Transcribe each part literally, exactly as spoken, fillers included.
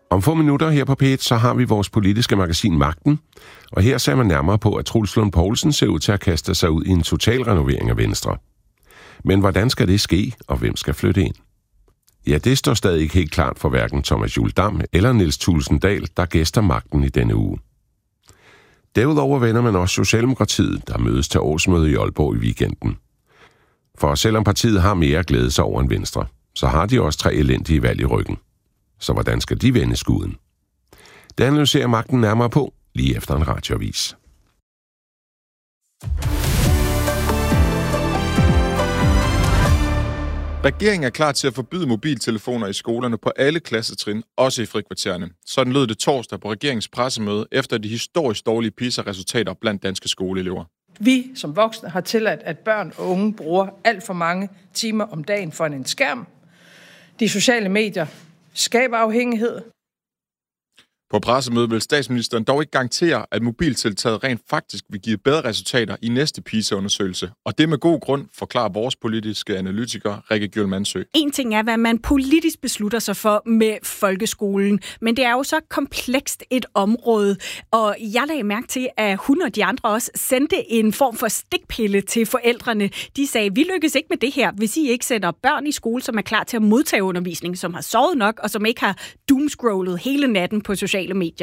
Om få minutter her på P et, så har vi vores politiske magasin Magten, og her ser man nærmere på, at Troels Lund Poulsen ser ud til at kaste sig ud i en total renovering af Venstre. Men hvordan skal det ske, og hvem skal flytte ind? Ja, det står stadig ikke helt klart for hverken Thomas Juhl Dam eller Niels Thulesen Dahl, der gæster Magten i denne uge. Derudover vender man også Socialdemokratiet, der mødes til årsmøde i Aalborg i weekenden. For selvom partiet har mere at glæde sig over end Venstre, så har de også tre elendige valg i ryggen. Så hvordan skal de vende skuden? Det analyserer Magten nærmere på, lige efter en radioavis. Regeringen er klar til at forbyde mobiltelefoner i skolerne på alle klassetrin, også i frikvartererne. Sådan lød det torsdag på regeringens pressemøde efter de historisk dårlige PISA-resultater blandt danske skoleelever. Vi som voksne har tilladt, at børn og unge bruger alt for mange timer om dagen foran en skærm. De sociale medier skaber afhængighed. På pressemødet vil statsministeren dog ikke garantere, at mobiltiltaget rent faktisk vil give bedre resultater i næste PISA-undersøgelse. Og det med god grund, forklarer vores politiske analytiker Rikke Gjøl Mandsø. En ting er, hvad man politisk beslutter sig for med folkeskolen, men det er jo så komplekst et område. Og jeg lagde mærke til, at hun og de andre også sendte en form for stikpille til forældrene. De sagde, vi lykkes ikke med det her, hvis I ikke sender børn i skole, som er klar til at modtage undervisning, som har sovet nok, og som ikke har doomscrollet hele natten på sociale medier.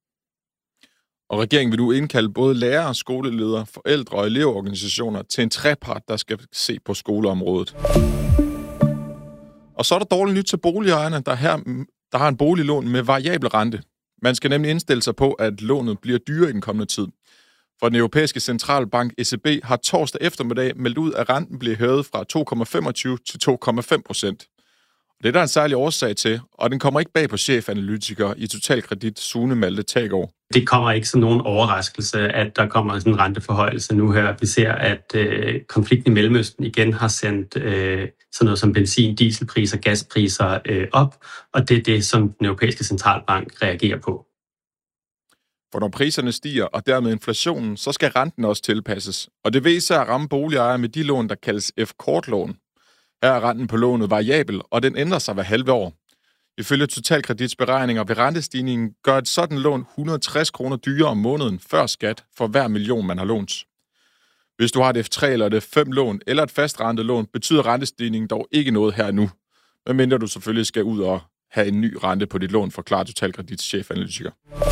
Og regeringen vil nu indkalde både lærere, skoleledere, forældre og elevorganisationer til en trepart, der skal se på skoleområdet. Og så er der dårligt nyt til boligejerne, der, her, der har en boliglån med variabel rente. Man skal nemlig indstille sig på, at lånet bliver dyrere i den kommende tid. For den europæiske centralbank E C B har torsdag eftermiddag meldt ud, at renten bliver hævet fra to komma femogtyve til to komma fem procent. Det er der en særlig årsag til, og den kommer ikke bag på chefanalytiker i Totalkredit, Sune Malte Tagegaard. Det kommer ikke som nogen overraskelse, at der kommer sådan en renteforhøjelse nu her. Vi ser, at øh, konflikten i Mellemøsten igen har sendt øh, sådan noget som benzin, dieselpriser, gaspriser øh, op, og det er det, som den europæiske centralbank reagerer på. For når priserne stiger, og dermed inflationen, så skal renten også tilpasses. Og det vil især ramme boligejere med de lån, der kaldes F-kortlån. Her er renten på lånet variabel, og den ændrer sig hver halve år. Ifølge Totalkredits beregninger vil rentestigningen gøre et sådan lån et hundrede og tres kroner dyrere om måneden før skat for hver million, man har lånt. Hvis du har et F tre eller et F fem lån eller et fastrentet lån, betyder rentestigningen dog ikke noget her nu. Medmindre du selvfølgelig skal ud og have en ny rente på dit lån, forklarer Totalkredits chefanalytiker.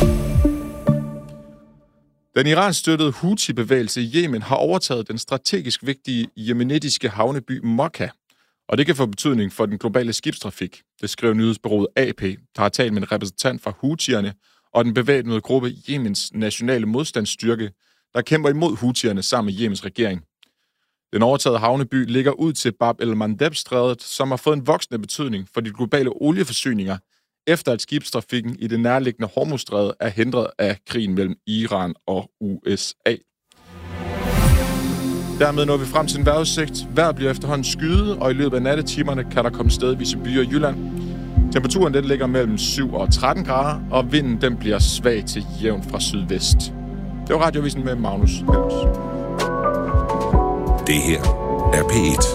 Den iransk-støttede Houthi-bevægelse i Yemen har overtaget den strategisk vigtige yemenitiske havneby Mokka. Og det kan få betydning for den globale skibstrafik, det skriver nyhedsbureauet A P, der har talt med en repræsentant fra Houthierne og den bevæbnede gruppe Yemens nationale modstandsstyrke, der kæmper imod Houthierne sammen med Yemens regering. Den overtagede havneby ligger ud til Bab el-Mandeb-strædet, som har fået en voksende betydning for de globale olieforsyninger, efter at skibstrafikken i det nærliggende Hormuzstrædet er hindret af krigen mellem Iran og U S A. Dermed når vi frem til en vejrudsigt. Vejret bliver efterhånden skyet, og i løbet af nattetimerne kan der komme stedvise byer i Jylland. Temperaturen den ligger mellem syv og tretten grader, og vinden den bliver svag til jævn fra sydvest. Det var Radioavisen med Magnus Helms. Det her er P et.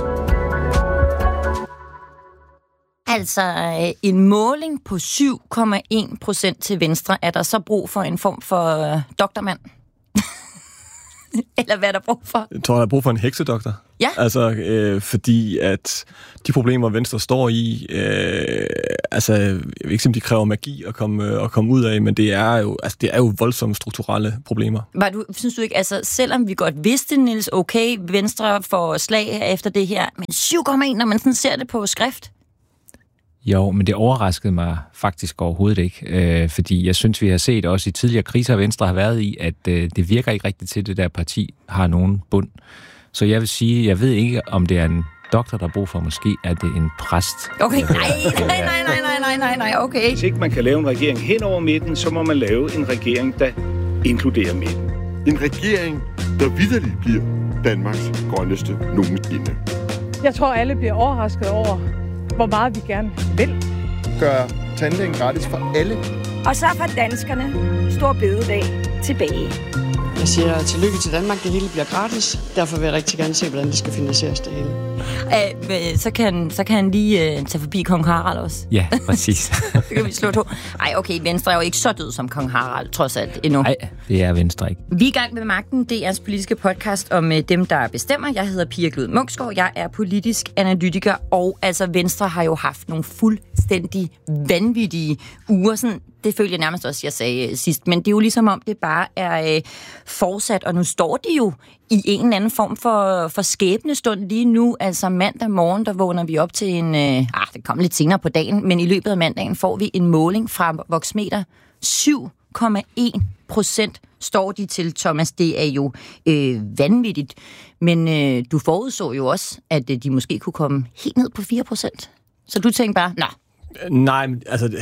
Altså en måling på syv komma en procent til Venstre. Er der så brug for en form for øh, doktormand? Eller hvad er der brug for? Jeg tror, der er brug for en heksedoktor. Ja. Altså, øh, fordi at de problemer, Venstre står i, øh, altså, jeg ved ikke, om de kræver magi at komme, øh, at komme ud af, men det er jo, altså, det er jo voldsomme strukturelle problemer. Var du, synes du ikke, altså, selvom vi godt vidste, Niels, okay, Venstre får slag efter det her, men syv komma en, når man sådan ser det på skrift? Jo, men det overraskede mig faktisk overhovedet ikke, øh, fordi jeg synes, vi har set også i tidligere kriser, Venstre har været i, at øh, det virker ikke rigtigt til, at det der parti har nogen bund. Så jeg vil sige, jeg ved ikke, om det er en doktor, der bruger for, måske er det en præst. Okay, nej, nej, nej, nej, nej, nej, nej, okay. Hvis ikke man kan lave en regering hen over midten, så må man lave en regering, der inkluderer midten. En regering, der vitterligt bliver Danmarks grønneste nogensinde. Jeg tror, alle bliver overrasket over, hvor meget vi gerne vil. Gør tandlægen gratis for alle. Og så får danskerne stor bededag tilbage. Jeg siger tillykke til Danmark, det hele bliver gratis. Derfor vil jeg rigtig gerne se, hvordan det skal finansieres, det hele. Æh, så, kan, så kan han lige uh, tage forbi kong Harald også. Ja, præcis. Så kan vi slå to. Ej, okay, Venstre er jo ikke så død som kong Harald, trods alt, endnu. Nej, det er Venstre ikke. Vi er i gang med Magten, D R's politiske podcast om uh, dem, der bestemmer. Jeg hedder Pia Glud Munksgaard, jeg er politisk analytiker, og altså Venstre har jo haft nogle fuldstændig vanvittige uger, sådan. Det følte jeg nærmest også, jeg sagde sidst. Men det er jo ligesom om, det bare er øh, fortsat. Og nu står de jo i en eller anden form for, for skæbnestund lige nu. Altså mandag morgen, der vågner vi op til en... Øh, ah, det kommer lidt senere på dagen, men i løbet af mandagen får vi en måling fra Voxmeter. syv komma en procent står de til, Thomas. Det er jo øh, vanvittigt. Men øh, du forudså jo også, at øh, de måske kunne komme helt ned på fire procent. Så du tænkte bare, nej. Nej, altså det,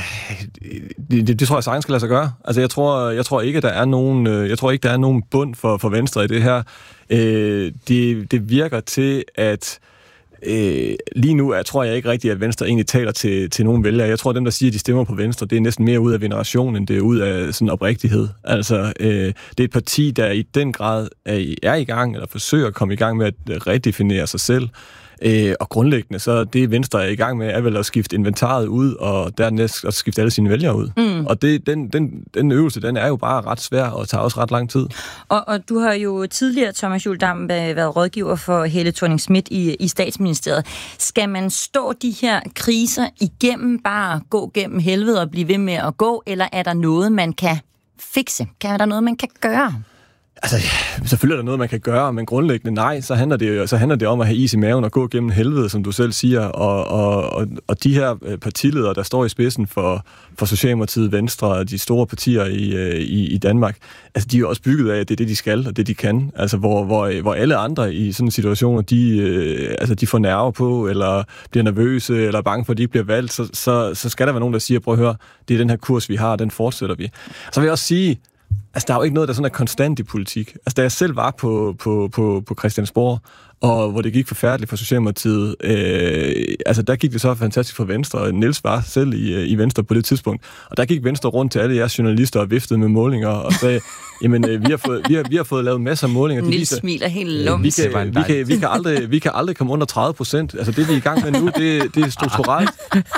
det, det tror jeg sagtens skal lade sig gøre. Altså jeg tror, jeg tror ikke, at der er nogen, jeg tror ikke, der er nogen bund for, for Venstre i det her. Øh, det, det virker til, at øh, lige nu er, tror jeg ikke rigtigt, at Venstre egentlig taler til, til nogen vælgere. Jeg tror, at dem, der siger, at de stemmer på Venstre, det er næsten mere ud af veneration, end det er ud af sådan oprigtighed. Altså, øh, det er et parti, der i den grad er, er i gang, eller forsøger at komme i gang med at redefinere sig selv. Øh, og grundlæggende, så det Venstre er i gang med, er vel at skifte inventaret ud, og dernæst at skifte alle sine vælgere ud. Mm. Og det, den, den, den øvelse, den er jo bare ret svær, og tager også ret lang tid. Og, og du har jo tidligere, Thomas Juhl-Dam, været rådgiver for Helle Thorning-Schmidt i, i Statsministeriet. Skal man stå de her kriser igennem, bare gå gennem helvede og blive ved med at gå, eller er der noget, man kan fikse? Kan der noget, man kan gøre? Altså, selvfølgelig er der noget, man kan gøre, men grundlæggende nej, så handler det, så handler det om at have is i maven og gå gennem helvede, som du selv siger, og, og, og, og de her partiledere, der står i spidsen for, for Socialdemokratiet, Venstre og de store partier i, i, i Danmark, altså de er jo også bygget af, at det er det, de skal, og det, de kan. Altså, hvor, hvor, hvor alle andre i sådan situationer, de, øh, altså, de får nerver på, eller bliver nervøse, eller er bange for, at de ikke bliver valgt, så, så, så skal der være nogen, der siger, prøv at høre, det er den her kurs, vi har, den fortsætter vi. Så vil jeg også sige, altså, der er jo ikke noget, der sådan er konstant i politik. Altså, da jeg selv var på, på, på, på Christiansborg, og hvor det gik forfærdeligt for Socialdemokratiet, øh, altså, der gik det så fantastisk for Venstre, og Niels var selv i, i Venstre på det tidspunkt, og der gik Venstre rundt til alle jeres journalister og viftede med målinger, og sagde, jamen, øh, vi, har fået, vi, har, vi har fået lavet masser af målinger. Niels smiler helt lums. Vi kan, vi, kan, vi, kan aldrig, vi kan aldrig komme under tredive procent. Altså, det vi er i gang med nu, det, det er strukturelt.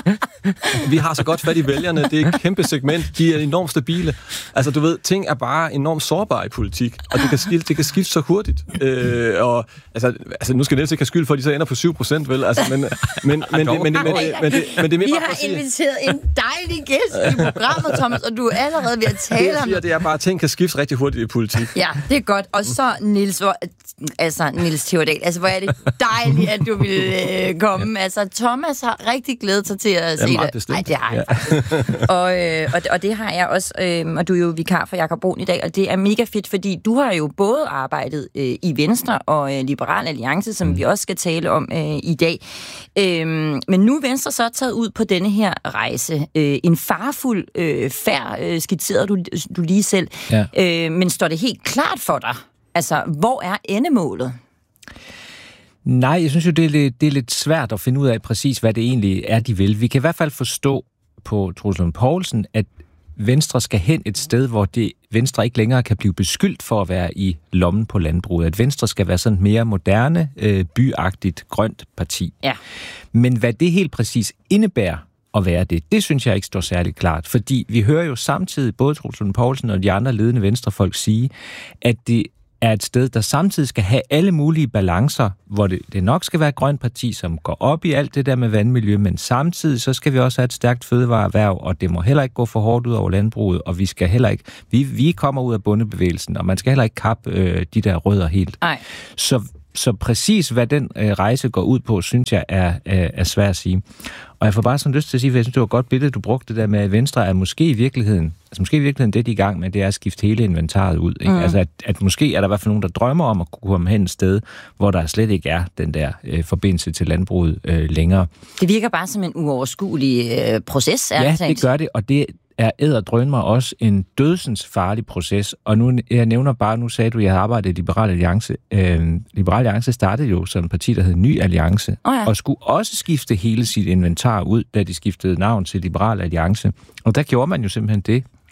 Vi har så godt fat i vælgerne, det er et kæmpe segment, de er enormt stabile. Altså, du ved, ting er bare enormt sårbare i politik, og det kan skifte, det kan skifte så hurtigt. Øh, og altså, altså, nu skal Niels ikke have skyld for, at de så ender på syv procent, vel? Altså, men, men, men, men, det, men, det, men, det, men, det, men det er mere vi bare har sige, inviteret en dejlig gæst i programmet, Thomas, og du er allerede ved at tale om... Det, siger, det er bare, at ting kan skifte rigtig hurtigt i politik. Ja, det er godt. Og så, Niels, altså, Niels Theodal, altså, hvor er det dejligt, at du ville øh, komme. Altså, Thomas har rigtig glædet sig til at se det. Nej, det har jeg ja. faktisk. Og, øh, og, og det har jeg også, øh, og du er jo vikar for Jakob Brun i dag, og det er mega fedt, fordi du har jo både arbejdet øh, i Venstre og øh, Liberal Alliance, som mm. vi også skal tale om øh, i dag. Øh, men nu er Venstre så taget ud på denne her rejse. Øh, en farfuld øh, færd øh, skitserede du, du lige selv. Ja. Øh, men står det helt klart for dig? Altså, hvor er endemålet? Nej, jeg synes jo, det er, lidt, det er lidt svært at finde ud af præcis, hvad det egentlig er, de vil. Vi kan i hvert fald forstå på Troels Lund Poulsen, at Venstre skal hen et sted, hvor det Venstre ikke længere kan blive beskyldt for at være i lommen på landbruget. At Venstre skal være sådan et mere moderne, øh, byagtigt, grønt parti. Ja. Men hvad det helt præcis indebærer at være det, det synes jeg ikke står særligt klart. Fordi vi hører jo samtidig både Troels Lund Poulsen og de andre ledende venstrefolk sige, at det er et sted, der samtidig skal have alle mulige balancer, hvor det, det nok skal være et grønt parti, som går op i alt det der med vandmiljø, men samtidig så skal vi også have et stærkt fødevareerhverv, og det må heller ikke gå for hårdt ud over landbruget, og vi skal heller ikke, vi, vi kommer ud af bondebevægelsen, og man skal heller ikke kappe øh, de der rødder helt. Ej. Så, så præcis hvad den øh, rejse går ud på, synes jeg er, er, er svært at sige. Og jeg får bare sådan lyst til at sige, for jeg synes, det var et godt billede, du brugte det der med, at Venstre er måske i virkeligheden, altså måske i virkeligheden det, de er i gang med, det er at skifte hele inventaret ud. Ikke? Mm. Altså at, at måske er der i hvert fald nogen, der drømmer om at kunne komme hen et sted, hvor der slet ikke er den der øh, forbindelse til landbruget øh, længere. Det virker bare som en uoverskuelig øh, proces, er ja, det det gør det, og det er edderdragen mig også en dødsens farlig proces. Og nu, jeg nævner bare, nu sagde du, at jeg havde arbejdet i Liberal Alliance. Øh, Liberal Alliance startede jo som et parti, der hed Ny Alliance, oh ja. og skulle også skifte hele sit inventar ud, da de skiftede navn til Liberal Alliance. Og der gjorde man jo simpelthen det,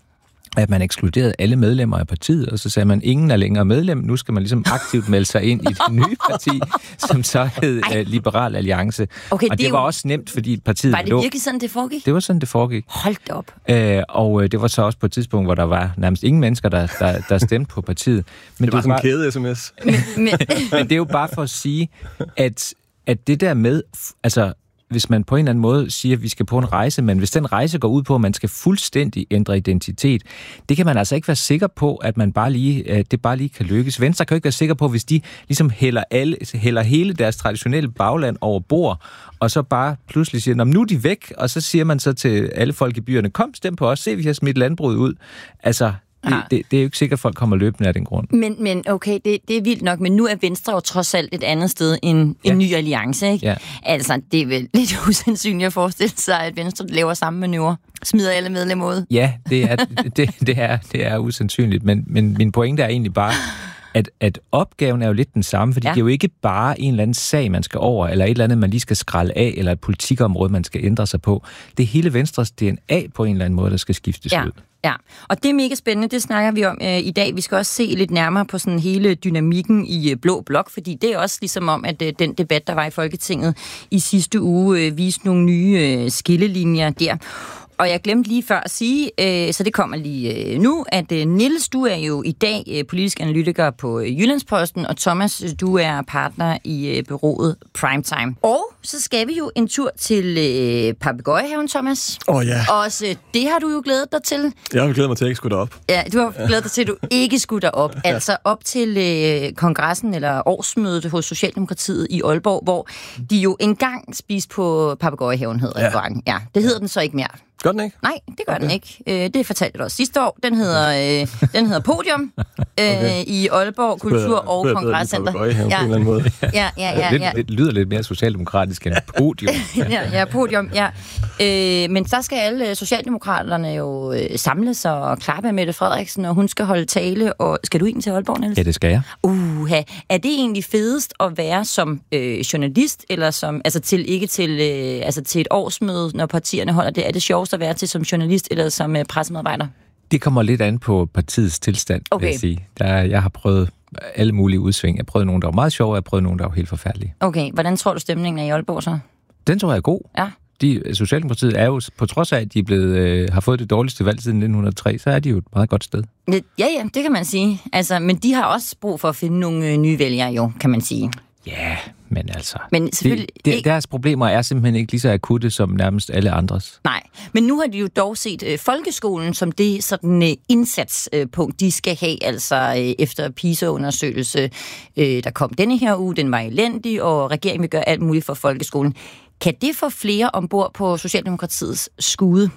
at man ekskluderede alle medlemmer af partiet, og så sagde man, ingen er længere medlem, nu skal man ligesom aktivt melde sig ind i det nye parti, som så hed uh, Liberal Alliance. Okay, og det, det var jo også nemt, fordi partiet... Var det lå... virkelig sådan, det foregik? Det var sådan, det foregik. Hold da op. Uh, og uh, det var så også på et tidspunkt, hvor der var nærmest ingen mennesker, der, der, der stemte på partiet. Men det var det var sådan en kæde-sms. Men, men... men det er jo bare for at sige, at, at det der med... altså hvis man på en eller anden måde siger, at vi skal på en rejse, men hvis den rejse går ud på, at man skal fuldstændig ændre identitet, det kan man altså ikke være sikker på, at man bare lige, at det bare lige kan lykkes. Venstre kan jo ikke være sikker på, hvis de ligesom hælder, alle, hælder hele deres traditionelle bagland over bord, og så bare pludselig siger, nu er de væk, og så siger man så til alle folk i byerne, kom, stem på os, se, vi har smidt landbruget ud. Altså, Det, Ja. det, det er jo ikke sikkert, at folk kommer løbende af den grund. Men, men okay, det, det er vildt nok, men nu er Venstre jo trods alt et andet sted end Ja. en ny alliance, ikke? Ja. Altså, det er vel lidt usandsynligt at forestille sig, at Venstre laver samme manøvre, smider alle medlemmer ud. Ja, det er, det, det er, det er usandsynligt, men, men min pointe er egentlig bare, at, at opgaven er jo lidt den samme, fordi ja. det er jo ikke bare en eller anden sag, man skal over, eller et eller andet, man lige skal skralde af, eller et politikområde, man skal ændre sig på. Det er hele Venstres D N A på en eller anden måde, der skal skiftes Ja. ud. Ja, og det er mega spændende, det snakker vi om øh, i dag. Vi skal også se lidt nærmere på sådan hele dynamikken i øh, Blå Blok, fordi det er også ligesom om, at øh, den debat, der var i Folketinget i sidste uge, øh, viste nogle nye øh, skillelinjer der. Og jeg glemte lige før at sige, øh, så det kommer lige øh, nu, at øh, Niels, du er jo i dag øh, politisk analytiker på øh, Jyllandsposten, og Thomas, du er partner i øh, bureauet Primetime. Og så skal vi jo en tur til øh, Papegøjehaven, Thomas. Åh oh, ja. Også øh, det har du jo glædet dig til. Jeg har glædet mig til, at jeg ikke skulle derop. Ja, du har glædet dig til, at du ikke skulle derop. Altså op til øh, kongressen eller årsmødet hos Socialdemokratiet i Aalborg, hvor de jo engang spiste på Papegøjehaven, hedder ja. restauranten. Ja, det hedder den så ikke mere. Gør den ikke? Nej, det gør okay. den ikke. Øh, det fortalte jeg også sidste år. Den hedder, øh, den hedder Podium øh, okay. i Aalborg Kultur- og Kongresscenter. Ja. Ja. En måde. Ja, ja, ja, ja. Det lyder lidt mere socialdemokratisk end Podium. ja, ja, Podium, ja. Øh, men så skal alle socialdemokraterne jo øh, samles og klappe Mette Frederiksen, og hun skal holde tale. Og skal du ind til Aalborg, Niels? Ja, det skal jeg. Uha. Er det egentlig fedest at være som øh, journalist, eller som, altså til, ikke til, øh, altså til et årsmøde, når partierne holder det? Er det sjovest at være til som journalist eller som øh, pressemedarbejder? Det kommer lidt an på partiets tilstand, okay. vil jeg sige. Der, jeg har prøvet alle mulige udsving. Jeg har prøvet nogle, der var meget sjove, og jeg har prøvet nogle, der var helt forfærdelige. Okay, hvordan tror du stemningen er i Aalborg så? Den tror jeg er god. Ja. De, Socialdemokratiet er jo, på trods af, at de er blevet, øh, har fået det dårligste valg siden nitten hundrede og tre, så er de jo et meget godt sted. Ja, ja, det kan man sige. Altså, men de har også brug for at finde nogle øh, nye vælgere, jo, kan man sige. Ja, men altså... Men selvfølgelig det, det, ikke... Deres problemer er simpelthen ikke lige så akutte som nærmest alle andres. Nej, men nu har de jo dog set øh, folkeskolen som det sådan øh, indsatspunkt, de skal have, altså øh, efter PISA-undersøgelse, øh, der kom denne her uge, den var elendig, og regeringen vil gøre alt muligt for folkeskolen. Kan det få flere ombord på Socialdemokratiets skude?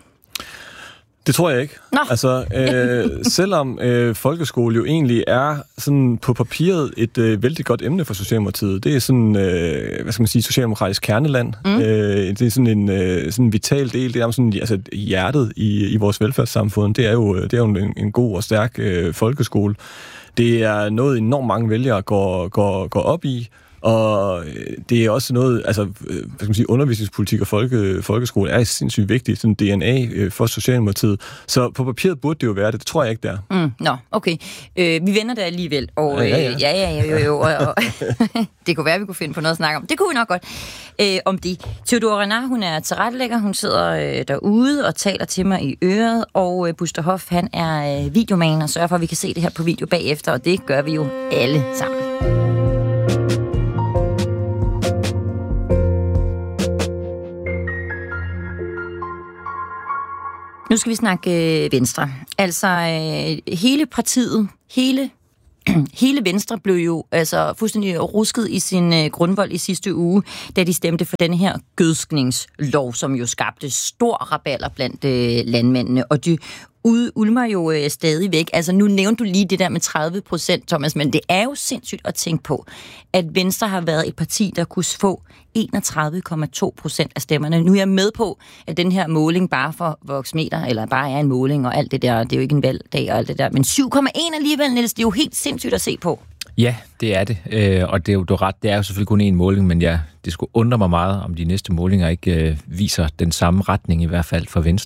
Det tror jeg ikke. Nå. Altså, øh, selvom øh, folkeskole jo egentlig er sådan på papiret et øh, vældig godt emne for Socialdemokratiet. Det er sådan, øh, hvad skal man sige, socialdemokratisk kerneland. Mm. Øh, det er sådan en øh, sådan en vital del. Det er sådan, altså hjertet i, i vores velfærdssamfund. Det er jo, det er jo en, en god og stærk øh, folkeskole. Det er noget, enormt mange vælgere går, går, går op i. Og det er også noget, altså, hvad skal man sige, undervisningspolitik og folke, folkeskole er sindssygt vigtigt, sådan D N A for Socialdemokratiet. Så på papiret burde det jo være det, det tror jeg ikke, der. Mm, nå, okay. Øh, vi vender det alligevel, og ja, ja, ja. Øh, ja, ja, jo, jo, jo, og, og det kunne være, at vi kunne finde på noget at snakke om. Det kunne vi nok godt øh, om det. Theodora Renard, hun er tilrettelægger, hun sidder øh, derude og taler til mig i øret, og øh, Buster Hoff, han er øh, videoman og sørger for, at vi kan se det her på video bagefter, og det gør vi jo alle sammen. Nu skal vi snakke øh, Venstre. Altså øh, hele partiet, hele, hele Venstre blev jo altså fuldstændig rusket i sin øh, grundvold i sidste uge, da de stemte for denne her gødskningslov, som jo skabte stor rabalder blandt øh, landmændene. Og de ude ulmer jo øh, stadig væk. Altså nu nævnte du lige det der med tredive procent, Thomas, men det er jo sindssygt at tænke på, at Venstre har været et parti, der kunne få enogtredive komma to procent af stemmerne. Nu er jeg med på, at den her måling bare for voksmeter, eller bare er en måling og alt det der, det er jo ikke en valgdag og alt det der, men syv komma en alligevel, Niels, det er jo helt sindssygt at se på. Ja, det er det. Øh, og det er jo du ret. Det er jo selvfølgelig kun én måling, men ja, det skulle undre mig meget, om de næste målinger ikke øh, viser den samme retning, i hvert fald for Venstre.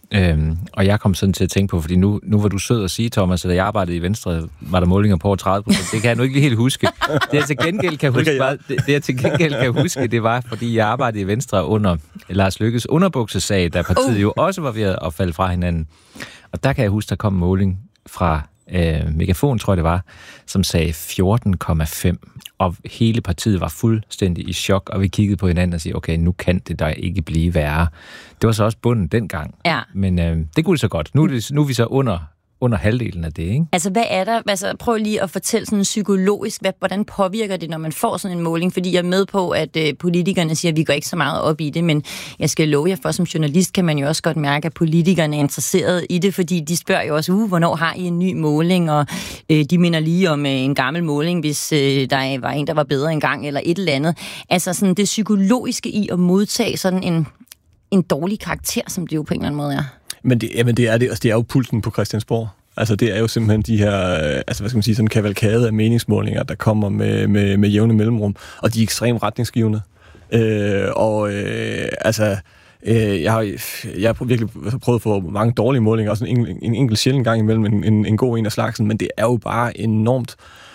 Øhm, og jeg kom sådan til at tænke på, fordi nu, nu var du sød at sige, Thomas, at da jeg arbejdede i Venstre, var der målinger på over tredive procent. Det kan jeg nu ikke lige helt huske. Det jeg til gengæld kan huske, det, det, det jeg til gengæld kan huske, det var, fordi jeg arbejdede i Venstre under Lars Løkkes underbuksesag, da partiet uh. jo også var ved at falde fra hinanden. Og der kan jeg huske, der kom en måling fra øh, Megafon, tror jeg det var, som sagde fjorten komma fem. Og hele partiet var fuldstændig i chok, og vi kiggede på hinanden og sagde, okay, nu kan det da ikke blive værre. Det var så også bunden dengang. Ja. Men øh, det kunne det så godt. Nu er, det, nu er vi så under, under halvdelen af det, ikke? Altså, hvad er der? Altså, prøv lige at fortælle sådan psykologisk, hvad, hvordan påvirker det, når man får sådan en måling? Fordi jeg er med på, at øh, politikerne siger, at vi går ikke så meget op i det, men jeg skal love jer for, som journalist kan man jo også godt mærke, at politikerne er interesseret i det, fordi de spørger jo også, uh, hvornår har I en ny måling? Og øh, de minder lige om øh, en gammel måling, hvis øh, der var en, der var bedre engang, eller et eller andet. Altså, sådan det psykologiske i at modtage sådan en, en dårlig karakter, som det jo på en eller anden måde er. Men det, jamen det er det, altså det er jo pulten på Christiansborg. Altså det er jo simpelthen de her, altså hvad skal man sige, sådan en kavalkade af meningsmålinger, der kommer med, med, med jævne mellemrum, og de er ekstremt retningsgivende. Øh, og øh, altså, øh, jeg har jeg har virkelig prøvet at få mange dårlige målinger, også en, en enkelt sjældent gang imellem en, en, en god en af slagsen, men det er jo bare enormt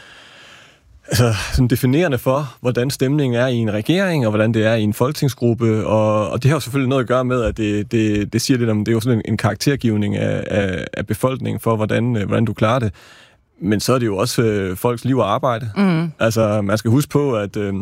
altså, sådan definerende for, hvordan stemningen er i en regering, og hvordan det er i en folketingsgruppe, og, og det har jo selvfølgelig noget at gøre med, at det, det, det siger lidt om, det er jo sådan en, en karaktergivning af, af, af befolkningen for, hvordan, hvordan du klarer det. Men så er det jo også øh, folks liv og arbejde. Mm. Altså, man skal huske på, at øh,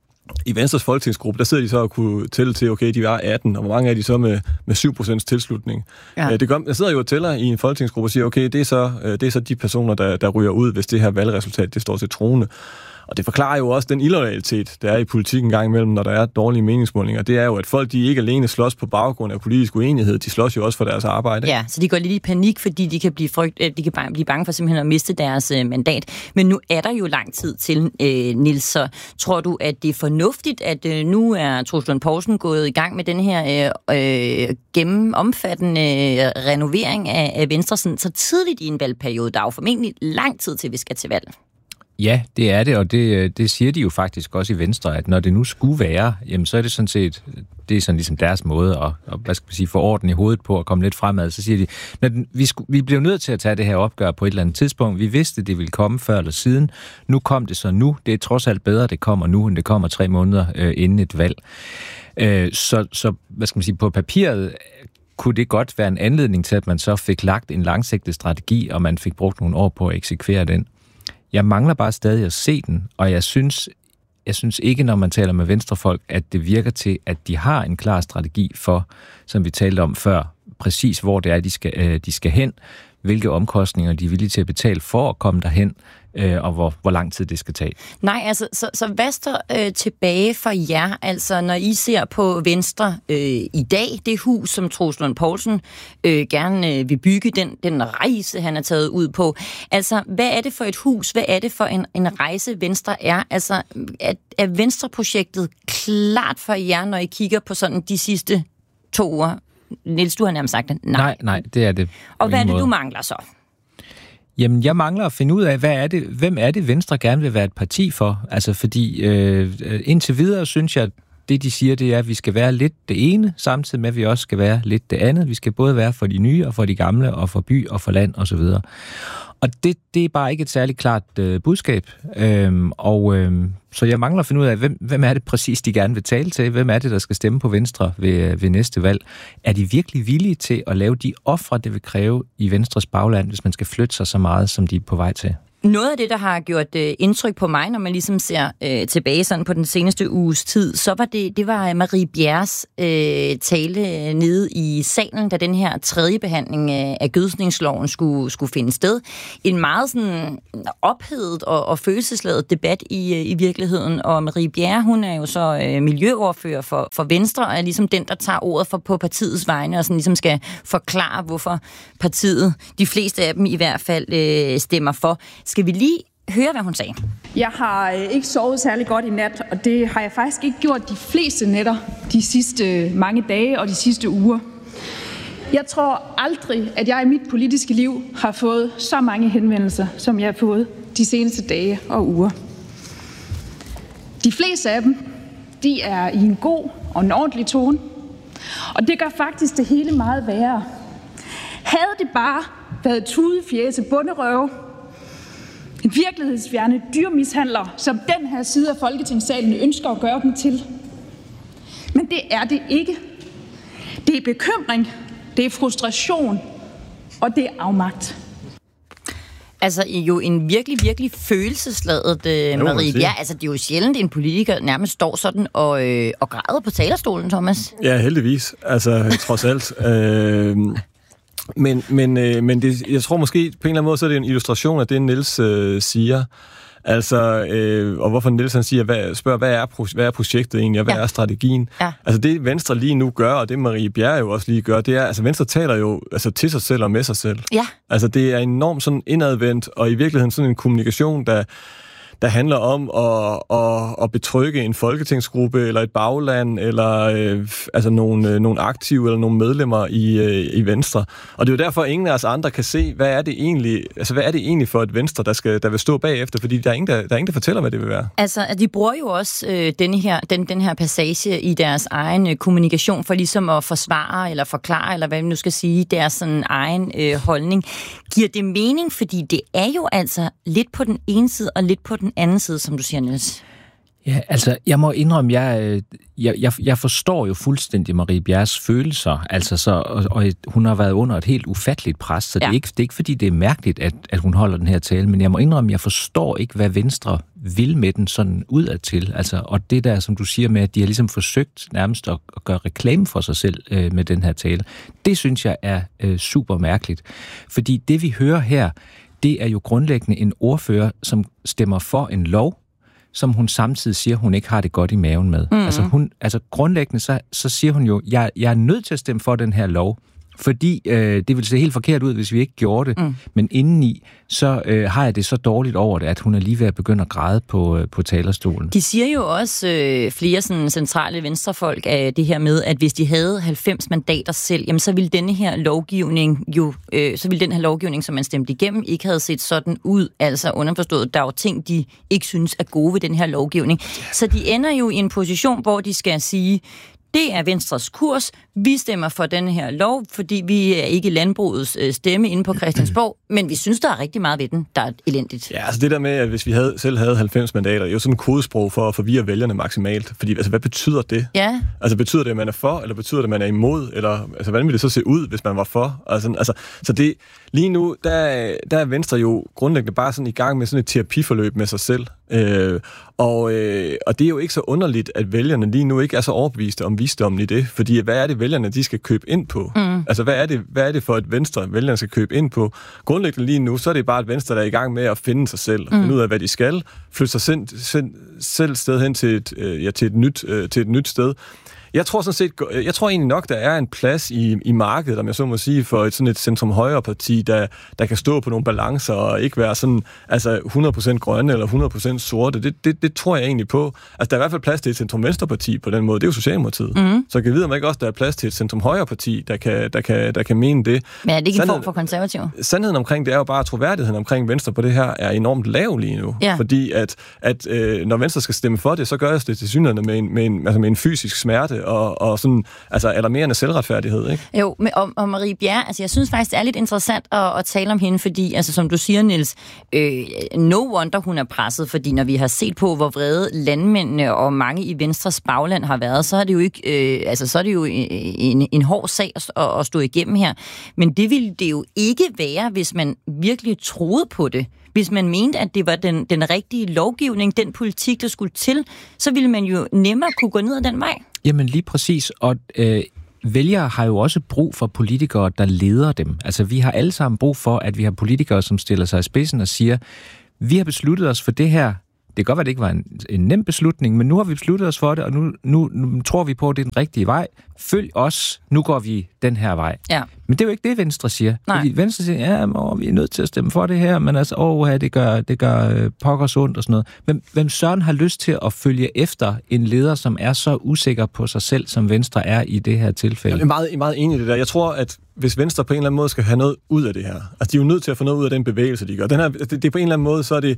i Venstres folketingsgruppe, der sidder de så og kunne tælle til, okay, de var atten, og hvor mange er de så med, med syv procent tilslutning? Ja. Det gør, jeg sidder jo og tæller i en folketingsgruppe og siger, okay, det er så, det er så de personer, der, der ryger ud, hvis det her valgresultat, det står til troende. Og det forklarer jo også den illoyalitet, der er i politik en gang imellem, når der er dårlige meningsmålinger. Det er jo, at folk de ikke alene slås på baggrund af politisk uenighed, de slås jo også for deres arbejde. Ja, så de går lidt i panik, fordi de kan blive, frygt, de kan blive bange for simpelthen at miste deres øh, mandat. Men nu er der jo lang tid til, øh, Niels, så tror du, at det er fornuftigt, at øh, nu er Troels Lund Poulsen gået i gang med den her øh, øh, gennemomfattende øh, renovering af, af Venstre sådan, så tidligt i en valgperiode? Der er jo formentlig lang tid til, vi skal til valg. Ja, det er det, og det, det siger de jo faktisk også i Venstre, at når det nu skulle være, jamen så er det sådan set, det er sådan ligesom deres måde at, at hvad skal man sige, få orden i hovedet på og komme lidt fremad. Så siger de, når den, vi, skulle, vi blev nødt til at tage det her opgør på et eller andet tidspunkt. Vi vidste, det ville komme før eller siden. Nu kom det så nu. Det er trods alt bedre, det kommer nu, end det kommer tre måneder øh, inden et valg. Øh, så, så, hvad skal man sige, på papiret kunne det godt være en anledning til, at man så fik lagt en langsigtet strategi, og man fik brugt nogle år på at eksekvere den. Jeg mangler bare stadig at se den, og jeg synes, jeg synes ikke, når man taler med venstrefolk, at det virker til, at de har en klar strategi for, som vi talte om før, præcis hvor det er, de skal, de skal hen, hvilke omkostninger de er villige til at betale for at komme derhen, og hvor, hvor lang tid det skal tage. Nej, altså, så, så hvad står øh, tilbage for jer, altså når I ser på Venstre øh, i dag, det hus, som Troels Lund Poulsen øh, gerne øh, vil bygge, den, den rejse, han er taget ud på. Altså, hvad er det for et hus? Hvad er det for en, en rejse, Venstre er? Altså, er, er Venstre-projektet klart for jer, når I kigger på sådan de sidste to uger? Niels, du har nærmest sagt det. Nej, nej, nej det er det. Og hvad er det, måde. du mangler så? Jamen, jeg mangler at finde ud af, hvad er det, hvem er det, Venstre gerne vil være et parti for? Altså, fordi øh, indtil videre synes jeg, at det, de siger, det er, at vi skal være lidt det ene, samtidig med, at vi også skal være lidt det andet. Vi skal både være for de nye, og for de gamle, og for by, og for land, og så videre. Og det, det er bare ikke et særligt klart øh, budskab. Øhm, og øhm, så jeg mangler at finde ud af, hvem, hvem er det præcis, de gerne vil tale til? Hvem er det, der skal stemme på Venstre ved, ved næste valg? Er de virkelig villige til at lave de ofre, det vil kræve i Venstres bagland, hvis man skal flytte sig så meget, som de er på vej til? Noget af det, der har gjort øh, indtryk på mig, når man ligesom ser øh, tilbage sådan på den seneste uges tid, så var det, det var Marie Bjerres øh, tale nede i salen, da den her tredje behandling øh, af gødsningsloven skulle, skulle finde sted. En meget sådan ophedet og, og følelsesladet debat i, øh, i virkeligheden, og Marie Bjerre, hun er jo så øh, miljøordfører for, for Venstre, og er ligesom den, der tager ordet for, på partiets vegne, og sådan ligesom skal forklare, hvorfor partiet, de fleste af dem i hvert fald, øh, stemmer for. Skal vi lige høre, hvad hun sagde? Jeg har ikke sovet særlig godt i nat, og det har jeg faktisk ikke gjort de fleste nætter de sidste mange dage og de sidste uger. Jeg tror aldrig, at jeg i mit politiske liv har fået så mange henvendelser, som jeg har fået de seneste dage og uger. De fleste af dem, de er i en god og en ordentlig tone, og det gør faktisk det hele meget værre, Havde det bare været tudefjæse bunderøve, en virkelighedsfjerne dyrmishandler, som den her side af Folketingssalen ønsker at gøre dem til. Men det er det ikke. Det er bekymring, det er frustration, og det er afmagt. Altså jo en virkelig, virkelig følelsesladet øh, Marie Bjerre. Altså det er jo sjældent, en politiker nærmest står sådan og, øh, og græder på talerstolen, Thomas. Ja, heldigvis. Altså trods alt. øh, men men, øh, men det, jeg tror måske på en eller anden måde, så er det en illustration af det, Niels øh, siger. Altså, øh, og hvorfor Niels han siger, hvad, spørger, hvad er, hvad er projektet egentlig, og hvad ja. er strategien? Ja. Altså det Venstre lige nu gør, og det Marie Bjerre jo også lige gør, det er, altså Venstre taler jo altså, til sig selv og med sig selv. Ja. Altså det er enormt sådan indadvendt, og i virkeligheden sådan en kommunikation, der der handler om at, at, at betrygge en folketingsgruppe, eller et bagland, eller øh, altså nogle, øh, nogle aktive, eller nogle medlemmer i, øh, i Venstre. Og det er jo derfor, at ingen af os andre kan se, hvad er det egentlig, altså, hvad er det egentlig for et Venstre, der, skal, der vil stå bagefter, fordi der er ingen, der, der, er ingen, der fortæller, hvad det vil være. Altså, de bruger jo også øh, denne her, den, den her passage i deres egen øh, kommunikation, for ligesom at forsvare, eller forklare, eller hvad vi nu skal sige, deres sådan egen øh, holdning. Giver det mening? Fordi det er jo altså lidt på den ene side, og lidt på den anden side, som du siger, Niels. Ja, altså, jeg må indrømme, jeg, jeg, jeg, jeg forstår jo fuldstændig Marie Bjerres følelser, altså så, og, og hun har været under et helt ufatteligt pres, så ja. det, er ikke, det er ikke fordi, det er mærkeligt, at, at hun holder den her tale, men jeg må indrømme, jeg forstår ikke, hvad Venstre vil med den sådan udadtil, altså, og det der, som du siger med, at de har ligesom forsøgt nærmest at, at gøre reklame for sig selv øh, med den her tale, det synes jeg er øh, super mærkeligt, fordi det vi hører her, det er jo grundlæggende en ordfører, som stemmer for en lov, som hun samtidig siger, hun ikke har det godt i maven med. Mm-hmm. Altså, hun, altså grundlæggende, så, så siger hun jo, jeg, jeg er nødt til at stemme for den her lov, fordi øh, det ville se helt forkert ud, hvis vi ikke gjorde det. Mm. Men indeni, så øh, har jeg det så dårligt over det, at hun er lige ved at begynde at græde på, øh, på talerstolen. De siger jo også, øh, flere sådan, centrale venstrefolk, af det her med, at hvis de havde halvfems mandater selv, jamen, så ville denne her lovgivning jo, øh, så ville den her lovgivning, som man stemte igennem, ikke havde set sådan ud. Altså underforstået, der er jo ting, de ikke synes er gode ved den her lovgivning. Så de ender jo i en position, hvor de skal sige, det er Venstres kurs. Vi stemmer for den her lov, fordi vi er ikke landbrugets stemme inde på Christiansborg, men vi synes, der er rigtig meget ved den, der er elendigt. Ja, altså det der med, at hvis vi havde, selv havde halvfems mandater, det er jo sådan en kodesprog for at forvirre vælgerne maksimalt. Fordi, altså, hvad betyder det? Ja. Altså, betyder det, at man er for, eller betyder det, at man er imod? Eller, altså, hvordan ville det så se ud, hvis man var for? Altså, altså så det, lige nu, der, der er Venstre jo grundlæggende bare sådan i gang med sådan et terapiforløb med sig selv. Øh, og, øh, og det er jo ikke så underligt, at vælgerne lige nu ikke er så overbeviste om visdommen i det, fordi hvad er det, vælgerne de skal købe ind på? Mm. Altså, hvad er, det, hvad er det for et Venstre, vælgerne skal købe ind på? Grundlæggende lige nu, så er det bare et Venstre, der er i gang med at finde sig selv, og finde mm. ud af, hvad de skal, flytte sig selv, selv, selv sted hen til et, øh, ja, til et, nyt, øh, til et nyt sted. Jeg tror sådan set, jeg tror egentlig nok, der er en plads i, i markedet, om jeg så må sige, for et sådan et centrum-højre parti, der, der kan stå på nogle balancer og ikke være sådan, altså hundrede procent grønne eller hundrede procent sorte. Det, det, det tror jeg egentlig på. Altså, der er i hvert fald plads til et centrum-venstre parti på den måde. Det er jo Socialdemokratiet. Mm. Så jeg kan vide, om ikke også der er plads til et centrum-højre parti, der kan, der kan, der kan mene det. Men er det ikke en form for konservativ? Sandheden omkring det er jo bare, at troværdigheden omkring Venstre på det her er enormt lav lige nu. Ja. Fordi at, at øh, når Venstre skal stemme for det, så gør det til synligheden med en, med en, altså med en fysisk smerte og, og sådan, altså alarmerende selvretfærdighed, ikke? Jo, men, og, og Marie Bjerre, altså jeg synes faktisk, det er lidt interessant at, at tale om hende, fordi, altså som du siger, Niels, øh, no wonder hun er presset, fordi når vi har set på, hvor vrede landmændene og mange i Venstres bagland har været, så er det jo ikke, øh, altså så er det jo en, en hård sag at, at stå igennem her. Men det ville det jo ikke være, hvis man virkelig troede på det. Hvis man mente, at det var den, den rigtige lovgivning, den politik, der skulle til, så ville man jo nemmere kunne gå ned ad den vej. Jamen lige præcis, og øh, vælgere har jo også brug for politikere, der leder dem. Altså vi har alle sammen brug for, at vi har politikere, som stiller sig i spidsen og siger, vi har besluttet os for det her. Det kan godt være, at det ikke var en, en nem beslutning, men nu har vi besluttet os for det, og nu, nu, nu tror vi på, at det er den rigtige vej. Følg os, nu går vi den her vej. Ja. Men det er jo ikke det, Venstre siger. Nej. Fordi Venstre siger, ja, åh, vi er nødt til at stemme for det her, men altså, åh, det gør, det gør øh, pokkers ondt og sådan noget. Men hvem søren har lyst til at følge efter en leder, som er så usikker på sig selv, som Venstre er i det her tilfælde? Jeg er meget, meget enig i det der. Jeg tror, at hvis Venstre på en eller anden måde skal have noget ud af det her, altså de er jo nødt til at få noget ud af den bevægelse, de gør. Den her, det, det på en eller anden måde, så er det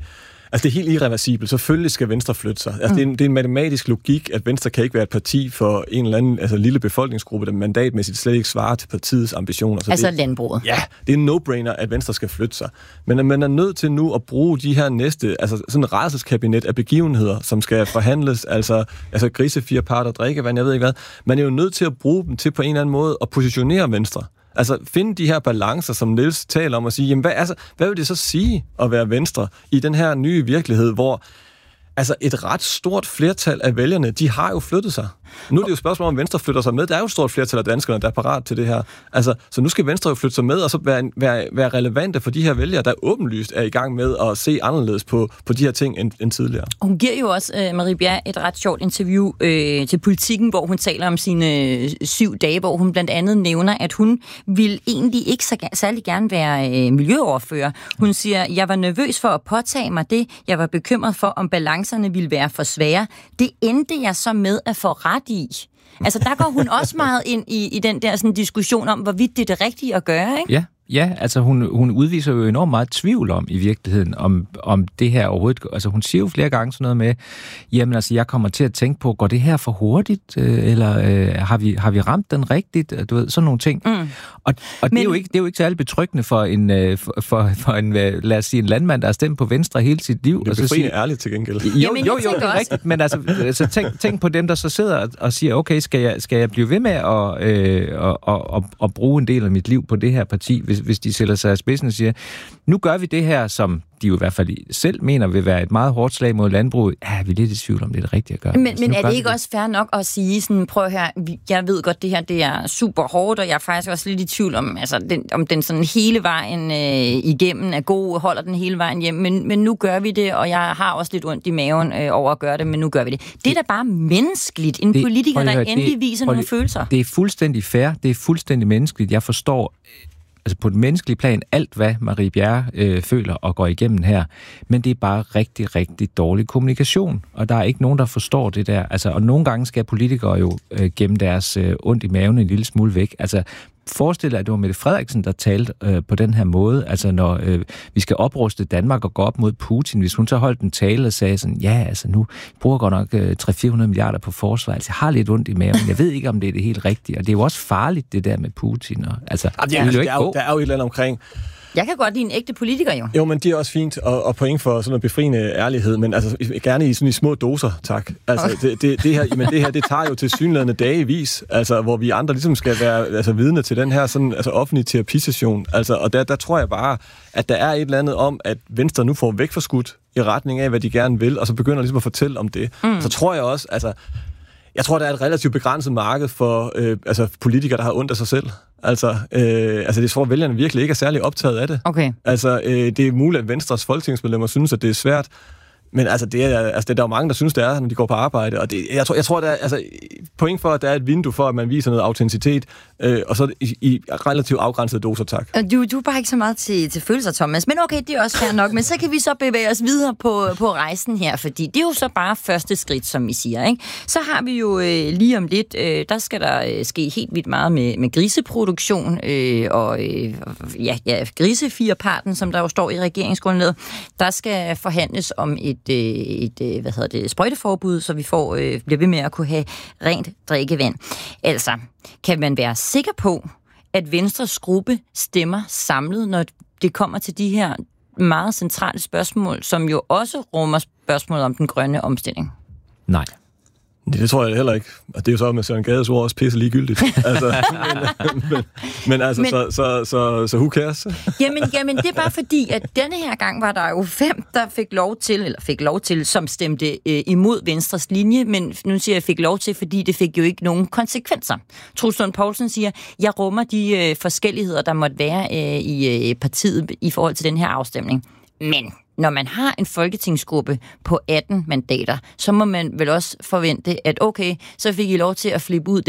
Altså, det er helt irreversibelt. Selvfølgelig skal Venstre flytte sig. Altså, mm. det, er en, det er en matematisk logik, at Venstre kan ikke være et parti for en eller anden altså, lille befolkningsgruppe, der mandatmæssigt slet ikke svarer til partiets ambitioner. Så altså det, landbruget. Ja, det er en no-brainer, at Venstre skal flytte sig. Men man er nødt til nu at bruge de her næste, altså sådan en rædselskabinet af begivenheder, som skal forhandles, altså, altså grisefjerparter, drikkevand, jeg ved ikke hvad. Man er jo nødt til at bruge dem til på en eller anden måde at positionere Venstre. Altså finde de her balancer, som Niels taler om, og sige, jamen hvad, altså, hvad vil det så sige at være Venstre i den her nye virkelighed, hvor altså et ret stort flertal af vælgerne, de har jo flyttet sig. Nu er det jo et spørgsmål, om Venstre flytter sig med. Der er jo et stort flertal af danskerne, der er parat til det her. Altså, så nu skal Venstre jo flytte sig med, og så være, være, være relevante for de her vælgere, der åbenlyst er i gang med at se anderledes på, på de her ting end, end tidligere. Hun giver jo også, øh, Marie Bjerre, et ret sjovt interview øh, til Politikken, hvor hun taler om sine øh, syv dage, hvor hun blandt andet nævner, at hun vil egentlig ikke så, særlig gerne være øh, miljøoverfører. Hun siger, jeg var nervøs for at påtage mig det. Jeg var bekymret for, om balancerne ville være for svære. Det endte jeg så med at få ret i. Altså, der går hun også meget ind i, i den der sådan, diskussion om, hvorvidt det er det rigtige at gøre, ikke? Ja, ja altså hun, hun udviser jo enormt meget tvivl om i virkeligheden, om, om det her overhovedet. Altså, hun siger jo flere gange sådan noget med, jamen altså, jeg kommer til at tænke på, går det her for hurtigt, eller øh, har, vi, har vi ramt den rigtigt? Du ved, sådan nogle ting. Mm. Og, og Men... det, er jo ikke, det er jo ikke særlig betryggende for en, øh, for, for, for en, øh, lad os sige, en landmand, der har stemt på Venstre hele sit liv. Det er befriende ærligt til gengæld. Jo, Jamen, jo, jo, det er rigtigt, men altså, altså tænk, tænk på dem, der så sidder og siger, okay, skal jeg, skal jeg blive ved med at, øh, og, og, og, og bruge en del af mit liv på det her parti, hvis, hvis de sætter sig af spidsen og siger, nu gør vi det her, som de jo i hvert fald selv mener vil være et meget hårdt slag mod landbruget. Ja, vi er lidt i tvivl om, det er det rigtige at gøre. Men, altså, men er det ikke det. også fair nok at sige sådan, prøv her, jeg ved godt, det her det er super hårdt, og jeg er faktisk også lidt i tvivl om, altså, den, om den sådan hele vejen øh, igennem er god, holder den hele vejen hjem, men, men nu gør vi det, og jeg har også lidt ondt i maven øh, over at gøre det, men nu gør vi det. Det er da bare menneskeligt. En det, politiker, der endelig det, viser nogle det, følelser. Det er fuldstændig fair, det er fuldstændig menneskeligt. Jeg forstår altså på et menneskeligt plan alt, hvad Marie Bjerre øh, føler og går igennem her. Men det er bare rigtig, rigtig dårlig kommunikation. Og der er ikke nogen, der forstår det der. Altså, og nogle gange skal politikere jo øh, gemme deres øh, ondt i maven en lille smule væk. Altså, forestil dig, at det var Mette Frederiksen, der talte øh, på den her måde. Altså, når øh, vi skal opruste Danmark og gå op mod Putin. Hvis hun så holdt en tale og sagde sådan, ja, altså nu bruger godt nok øh, tre hundrede til fire hundrede milliarder på forsvar. Altså, jeg har lidt ondt i maven. Jeg ved ikke, om det er det helt rigtige. Og det er jo også farligt, det der med Putin. Og, altså, ja, det, det, det, er jo, der er jo et eller andet omkring. Jeg kan godt lide en ægte politiker, jo. Jo, men det er også fint, og, og point for sådan noget befriende ærlighed, men altså gerne i sådan i små doser, tak. Altså, okay. det, det, det, her, men det her, det tager jo til synlædende dagevis, altså, hvor vi andre ligesom skal være altså, vidne til den her sådan, altså, offentlige terapisession. Altså, og der, der tror jeg bare, at der er et eller andet om, at Venstre nu får væk for skudt i retning af, hvad de gerne vil, og så begynder ligesom at fortælle om det. Mm. Så tror jeg også, altså, jeg tror, der er et relativt begrænset marked for øh, altså, politikere, der har ondt af sig selv. Altså, øh, altså det tror jeg, vælgerne virkelig ikke er særlig optaget af det. Okay. Altså, øh, det er muligt, at Venstres folketingsmedlemmer synes, at det er svært, men altså, det er, altså, det er der jo mange, der synes, det er, når de går på arbejde. Og det, jeg tror, jeg tror der er altså, point for, at der er et vindue for, at man viser noget autenticitet, øh, og så i, i relativt afgrænsede doser, tak. Du, du er bare ikke så meget til, til følelser, Thomas. Men okay, det er også fair nok. Men så kan vi så bevæge os videre på, på rejsen her, fordi det er jo så bare første skridt, som I siger, ikke? Så har vi jo øh, lige om lidt, øh, der skal der øh, ske helt vildt meget med, med griseproduktion, øh, og øh, ja, ja, grisefjerparten, som der jo står i regeringsgrundlaget. Der skal forhandles om et et, et hvad hedder det, sprøjteforbud, så vi får, øh, bliver ved med at kunne have rent drikkevand. Altså, kan man være sikker på, at Venstres gruppe stemmer samlet, når det kommer til de her meget centrale spørgsmål, som jo også rummer spørgsmål om den grønne omstilling? Nej. Det, det tror jeg heller ikke. Og det er jo så med Søren Gades ord også pisse ligegyldigt. Altså, men, men, men altså, men, så, så, så, så who cares? Jamen, jamen, det er bare fordi, at denne her gang var der jo fem, der fik lov til, eller fik lov til, som stemte øh, imod Venstres linje, men nu siger jeg, fik lov til, fordi det fik jo ikke nogen konsekvenser. Troels Lund Poulsen siger, jeg rummer de øh, forskelligheder, der måtte være øh, i øh, partiet i forhold til den her afstemning. Men når man har en folketingsgruppe på atten mandater, så må man vel også forvente, at okay, så fik I lov til at flippe ud